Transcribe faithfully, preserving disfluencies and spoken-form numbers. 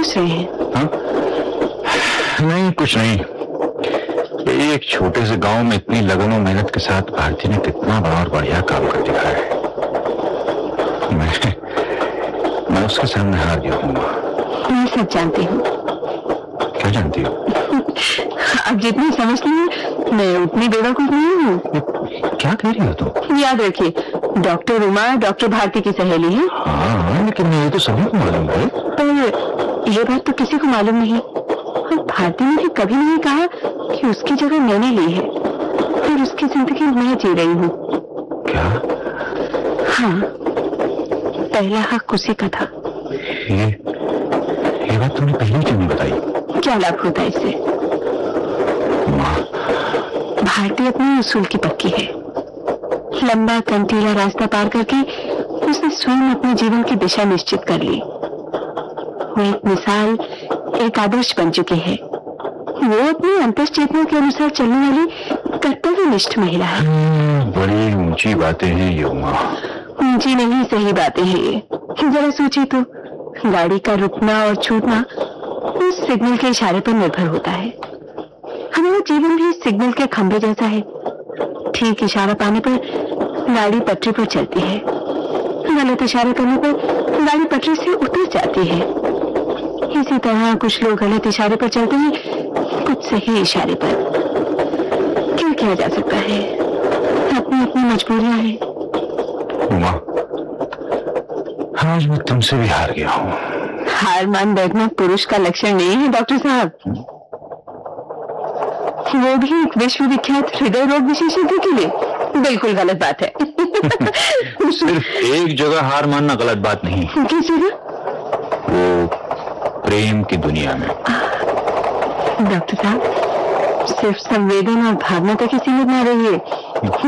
सोच रहे हैं? हाँ? नहीं, कुछ नहीं। एक छोटे से गांव में इतनी लगन और मेहनत के साथ भारती ने कितना बड़ा और बढ़िया काम कर दिखाया है। मैं मैं उसके सामने हार गया हूँ। मैं सब जानती हूँ। क्या जानती हो? अब जितनी समझ ली, मैं उतनी बेवकूफ नहीं हूँ। क्या कह रही हो तुम? याद रखिए, डॉक्टर उमा डॉक्टर भारती की सहेली है। हाँ, लेकिन ये तो सभी को मालूम है। पर ये बात तो किसी को मालूम नहीं। और भारती ने भी कभी नहीं कहा कि उसकी जगह मैंने ली है और उसकी जिंदगी मैं जी रही हूँ। क्या? हाँ, पहला हक उसी का था। ये ये बात तुमने पहले क्यों नहीं बताई? क्या लाभ होता है इससे? माँ, भारती अपने उसूल की पक्की है। लंबा कंटीला रास्ता पार करके उसने स्वयं अपने जीवन की दिशा निश्चित कर ली। वो एक मिसाल, एक आदर्श बन चुकी है। वो अपनी अंतर्चेतना के अनुसार चलने वाली कर्तव्यनिष्ठ महिला है। बड़ी ऊंची बातें हैं ये उमा। ऊंची नहीं, सही बातें हैं ये। जरा सोचिए तो, गाड़ी का रुकना और छूटना उस सिग्नल के इशारे पर निर्भर होता है। हमारा जीवन भी सिग्नल के खंभे जैसा है। ठीक इशारा पाने पर गाड़ी पटरी पर चलती है, गलत इशारा करने पर गाड़ी पटरी से उतर जाती है। इसी तरह कुछ लोग गलत इशारे पर चलते हैं, कुछ सही इशारे पर। क्या किया जा सकता है? अपनी अपनी मजबूरियां हैं। उमा, आज मैं तुमसे भी हार गया हूँ। हार मान बैठना पुरुष का लक्षण नहीं है डॉक्टर साहब। वो भी एक विश्वविख्यात हृदय रोग विशेषज्ञ के लिए बिल्कुल गलत बात है। सिर्फ एक जगह हार मानना गलत बात नहीं। किस जगह? वो प्रेम की दुनिया में। डॉक्टर साहब, सिर्फ संवेदन और भावना तक ही सीमित ना रहिए।